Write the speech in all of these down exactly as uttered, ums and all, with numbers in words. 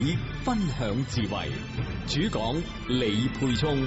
分享智慧，主講李沛聰。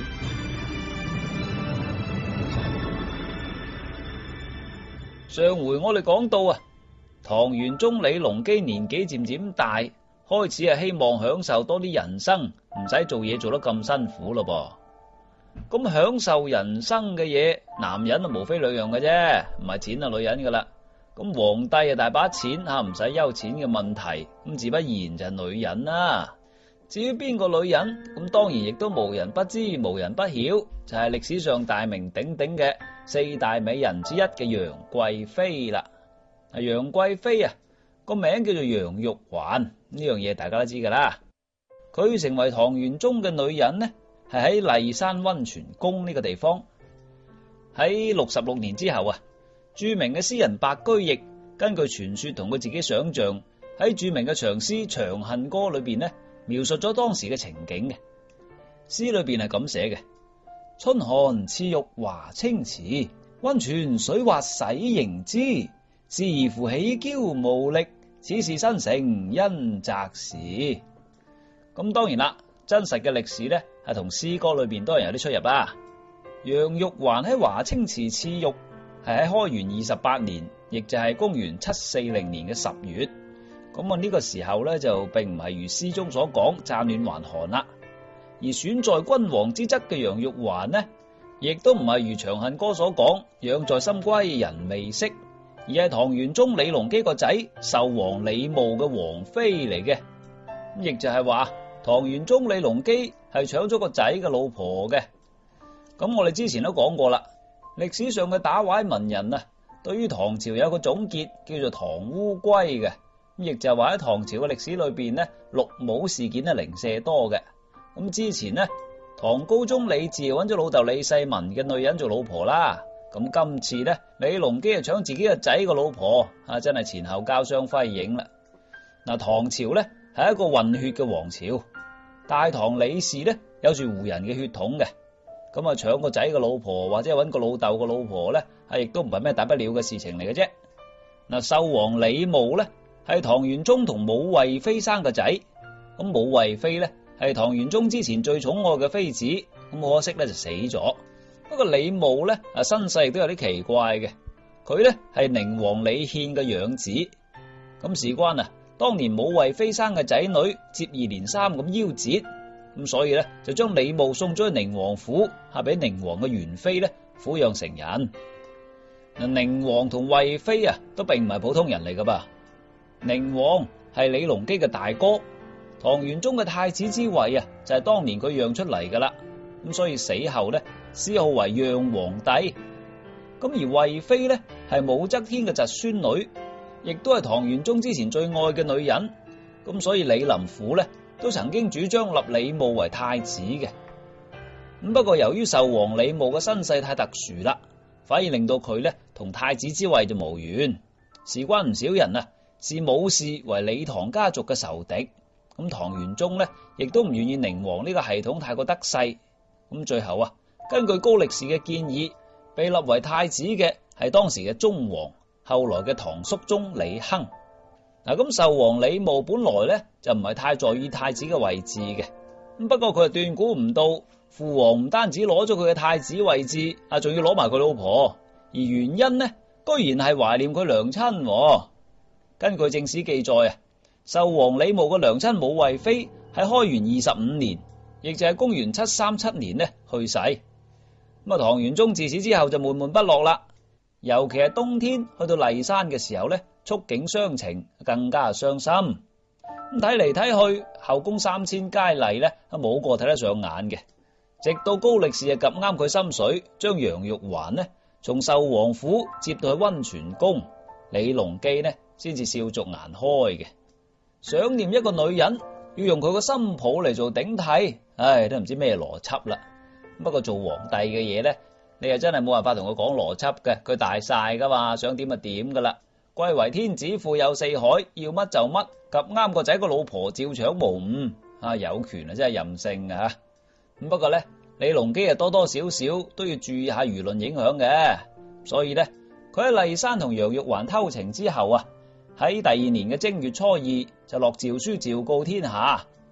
上回我哋講到啊，唐玄宗李隆基年紀漸漸大，開始係希望享受多啲人生，唔使做嘢做得咁辛苦咯噃。咁享受人生嘅嘢，男人啊無非兩樣嘅啫，唔係錢啊女人噶啦。咁皇帝啊大把錢吓，唔使憂錢嘅問題，咁自不然就係女人啦。至於邊個女人，咁當然亦都無人不知無人不曉，就係歷史上大名鼎鼎嘅四大美人之一嘅楊貴妃啦。啊，楊貴妃啊個名叫做楊玉環，呢樣嘢大家都知噶啦。佢成為唐玄宗嘅女人呢，係喺驪山溫泉宮呢個地方。喺六十六年之後啊，著名嘅詩人白居易根據傳說同佢自己想象，喺著名嘅長詩《長恨歌》裏邊呢，描述咗當時嘅情景嘅。詩裏邊係咁寫嘅：春寒賜浴華清池，溫泉水滑洗凝脂。侍兒扶起嬌無力，此事新成因擇時。咁當然啦，真實嘅歷史呢係同詩歌裏邊當然有啲出入啦。楊玉環喺華清池賜浴，係喺開元二十八年，亦就係公元七四零年嘅十月。咁啊呢個時候咧就並唔係如詩中所講乍暖還寒啦，而選在君王之側嘅楊玉環呢，亦都唔係如長恨歌所講養在深閨人未識，而係唐玄宗李隆基個仔壽王李瑁嘅王妃嚟嘅。亦就係話唐玄宗李隆基係搶咗個仔嘅老婆嘅。咁我哋之前都講過啦，歷史上嘅打壞文人啊，對於唐朝有個總結叫做唐烏龜嘅。亦就係話喺唐朝嘅歷史裏邊呢，綠帽事件呢零舍多嘅。咁之前呢，唐高宗李治揾咗老豆李世民嘅女人做老婆啦。咁今次呢，李隆基係搶自己個仔個老婆，啊真係前後交相輝映啦。嗱，唐朝呢係一個混血嘅王朝，大唐李氏呢有住胡人嘅血統嘅。咁啊搶個仔個老婆或者揾個老豆個老婆呢，係亦都唔係咩大不了嘅事情嚟嘅啫。嗱，壽王李瑁呢，係唐玄宗同武惠妃生個仔，咁武惠妃呢係唐玄宗之前最寵愛嘅妃子，咁可惜呢就死咗。不過李瑁呢啊身世亦都有啲奇怪嘅，佢呢係寧王李憲嘅養子，咁事關啊當年武惠妃生嘅仔女接二連三咁夭折，咁所以呢就將李瑁送咗去寧王府，下俾寧王嘅元妃呢撫養成人。嗱，寧王同惠妃啊都並唔係普通人嚟噶噃。寧王係李隆基嘅大哥，唐玄宗嘅太子之位啊，就係當年佢讓出嚟噶啦，咁所以死後呢，謚號為讓皇帝。咁而惠妃呢，係武則天嘅侄孫女，亦都係唐玄宗之前最愛嘅女人，咁所以李林甫呢，都曾經主張立李瑁為太子嘅。咁不過由於壽王李瑁嘅身世太特殊啦，反而令到佢呢同太子之位就無緣，事關唔少人啊視武氏為李唐家族嘅仇敵，咁唐玄宗呢亦都唔願意寧王呢個系統太過得勢，咁最後啊，根據高力士嘅建議，被立為太子嘅係當時嘅忠王，後來嘅唐肅宗李亨。嗱，咁壽王李瑁本來呢就唔係太在意太子嘅位置嘅，咁不過佢係斷估唔到父王唔單止攞咗佢嘅太子位置，啊仲要攞埋佢老婆，而原因呢居然係懷念佢娘親。根據正史記載啊，壽王李瑁嘅娘親武惠妃喺開元二十五年，亦就係公元七三七年呢去世。咁啊，唐玄宗自此之後就悶悶不樂啦，尤其係冬天去到驪山嘅時候呢，觸景傷情，更加傷心。咁睇嚟睇去，後宮三千佳麗呢，冇個睇得上眼嘅。直到高力士啊及啱佢心水，將楊玉環呢從壽王府接到去溫泉宮，李隆基呢先至笑逐顏開嘅。想念一個女人，要用佢個心抱嚟做頂替，唉，都唔知咩邏輯啦。不過做皇帝嘅嘢呢，你又真係冇辦法同佢講邏輯嘅，佢大晒噶嘛，想點就點噶啦。貴為天子，富有四海，要乜就乜，及啱個仔個老婆照搶無誤，啊有權啊真係任性啊。咁不過呢，李隆基啊多多少少都要注意下輿論影響嘅，所以呢，佢喺驪山同楊玉環偷情之後啊，喺第二年嘅正月初二就落詔書詔告天下，